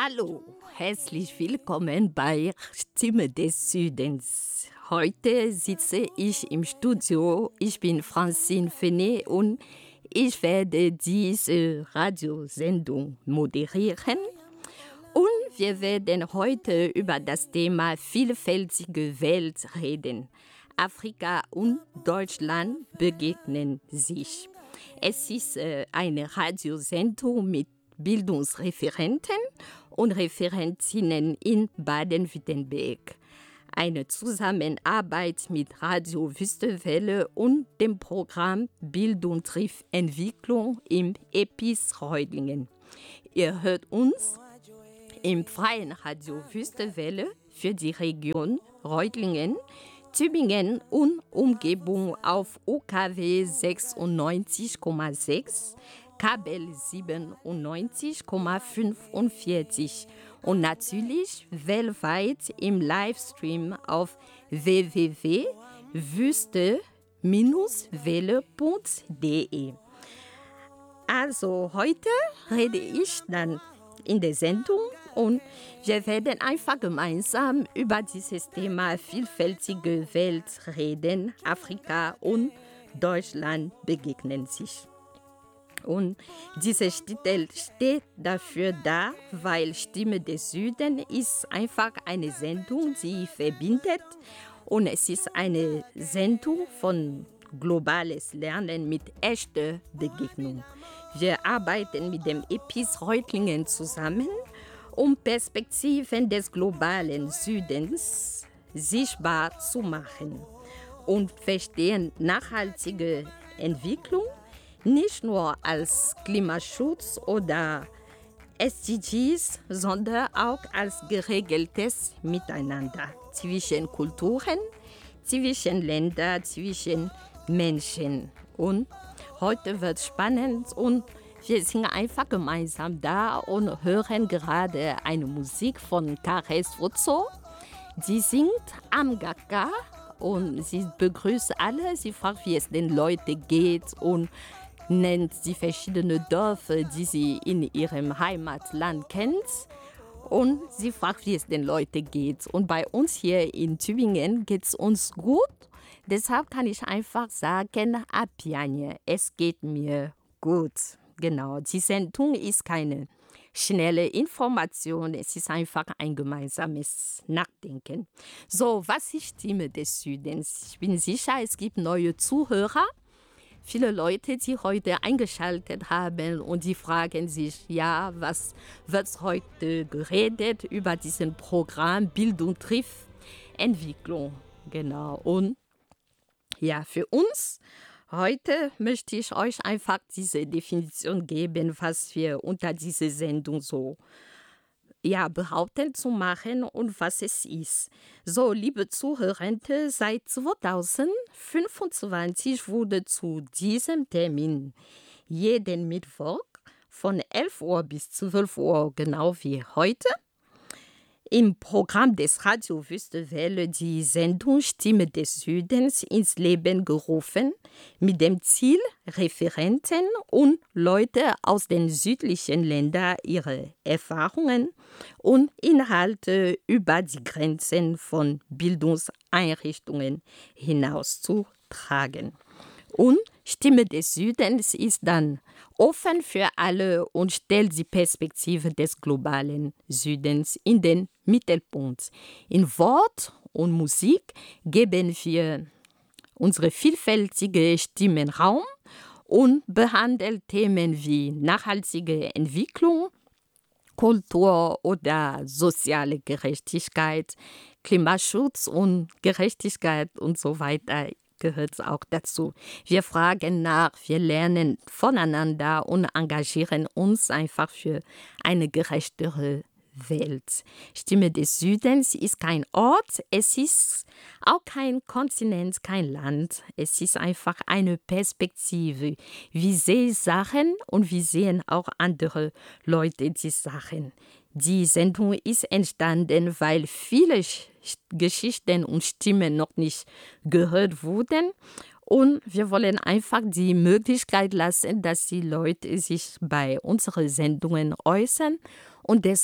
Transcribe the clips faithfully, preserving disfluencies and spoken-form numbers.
Hallo, herzlich willkommen bei Stimme des Südens. Heute sitze ich im Studio. Ich bin Francine Fenet und ich werde diese Radiosendung moderieren. Und wir werden heute über das Thema vielfältige Welt reden. Afrika und Deutschland begegnen sich. Es ist äh, eine Radiosendung mit Bildungsreferenten und Referentinnen in Baden-Württemberg. Eine Zusammenarbeit mit Radio Wüstewelle und dem Programm Bildung trifft Entwicklung im E P I S Reutlingen. Ihr hört uns im freien Radio Wüstewelle für die Region Reutlingen, Tübingen und Umgebung auf U K W sechsundneunzig Komma sechs, Kabel siebenundneunzig Komma fünfundvierzig und natürlich weltweit im Livestream auf w w w punkt wüste welle punkt d e. Also heute rede ich dann in der Sendung und wir werden einfach gemeinsam über dieses Thema vielfältige Welt reden. Afrika und Deutschland begegnen sich. Und dieser Titel steht dafür da, weil Stimme des Südens ist einfach eine Sendung, die verbindet. Und es ist eine Sendung von globales Lernen mit echter Begegnung. Wir arbeiten mit dem E P I S Reutlingen zusammen, um Perspektiven des globalen Südens sichtbar zu machen und verstehen nachhaltige Entwicklung nicht nur als Klimaschutz oder S D Gs, sondern auch als geregeltes Miteinander zwischen Kulturen, zwischen Ländern, zwischen Menschen. Und heute wird es spannend und wir sind einfach gemeinsam da und hören gerade eine Musik von Kares Wotso. Sie singt Amgaka und sie begrüßt alle. Sie fragt, wie es den Leuten geht und nennt die verschiedenen Dörfer, die sie in ihrem Heimatland kennt. Und sie fragt, wie es den Leuten geht. Und bei uns hier in Tübingen geht es uns gut. Deshalb kann ich einfach sagen, Apianje, es geht mir gut. Genau, die Sendung ist keine schnelle Information, es ist einfach ein gemeinsames Nachdenken. So, was ist Stimme des Südens? Ich bin sicher, es gibt neue Zuhörer. Viele Leute, die heute eingeschaltet haben und die fragen sich, ja, was wird heute geredet über diesen Programm Bildung trifft Entwicklung. Genau, und ja, für uns heute möchte ich euch einfach diese Definition geben, was wir unter dieser Sendung so ja, behaupten zu machen und was es ist. So, liebe Zuhörende, seit zweitausendfünfundzwanzig wurde zu diesem Termin jeden Mittwoch von elf Uhr bis zwölf Uhr, genau wie heute, im Programm des Radio Wüstewelle die Sendung Stimme des Südens ins Leben gerufen, mit dem Ziel, Referenten und Leute aus den südlichen Ländern ihre Erfahrungen und Inhalte über die Grenzen von Bildungseinrichtungen hinauszutragen. Und Stimme des Südens ist dann offen für alle und stellt die Perspektive des globalen Südens in den Mittelpunkt. In Wort und Musik geben wir unsere vielfältige Stimmen Raum und behandeln Themen wie nachhaltige Entwicklung, Kultur oder soziale Gerechtigkeit, Klimaschutz und Gerechtigkeit und so weiter. Gehört auch dazu. Wir fragen nach, wir lernen voneinander und engagieren uns einfach für eine gerechtere Welt. Stimme des Südens ist kein Ort, es ist auch kein Kontinent, kein Land. Es ist einfach eine Perspektive. Wie sehe ich Sachen und wie sehen auch andere Leute die Sachen. Die Sendung ist entstanden, weil viele Geschichten und Stimmen noch nicht gehört wurden. Und wir wollen einfach die Möglichkeit lassen, dass die Leute sich bei unseren Sendungen äußern. Und deshalb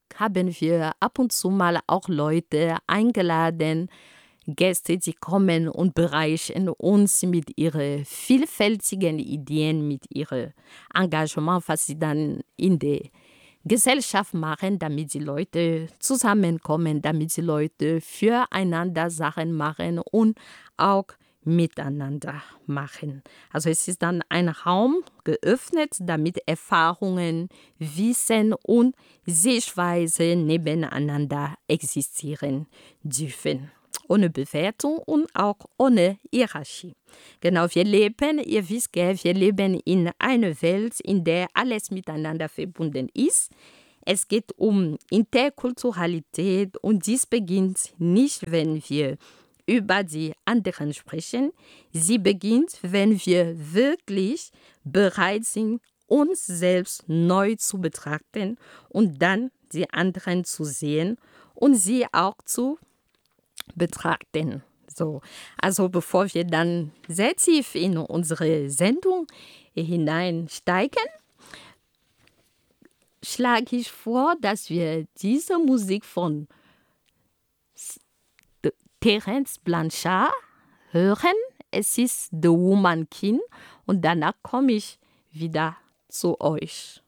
haben wir ab und zu mal auch Leute eingeladen, Gäste, die kommen und bereichern uns mit ihren vielfältigen Ideen, mit ihrem Engagement, was sie dann in der Gesellschaft machen, damit die Leute zusammenkommen, damit die Leute füreinander Sachen machen und auch miteinander machen. Also es ist dann ein Raum geöffnet, damit Erfahrungen, Wissen und Sichtweise nebeneinander existieren dürfen. Ohne Bewertung und auch ohne Hierarchie. Genau, wir leben, ihr wisst, wir leben in einer Welt, in der alles miteinander verbunden ist. Es geht um Interkulturalität und dies beginnt nicht, wenn wir über die anderen sprechen. Sie beginnt, wenn wir wirklich bereit sind, uns selbst neu zu betrachten und dann die anderen zu sehen und sie auch zu betrachten. So, also bevor wir dann sehr tief in unsere Sendung hineinsteigen, schlage ich vor, dass wir diese Musik von Terence Blanchard hören. Es ist The Woman King und danach komme ich wieder zu euch.